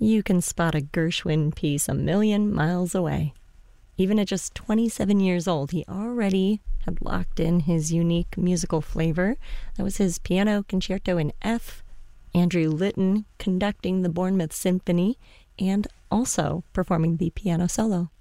you can spot a Gershwin piece a million miles away. Even at just 27 years old, he already had locked in his unique musical flavor. That was his Piano Concerto in F, Andrew Litton conducting the Bournemouth Symphony, and also performing the piano solo.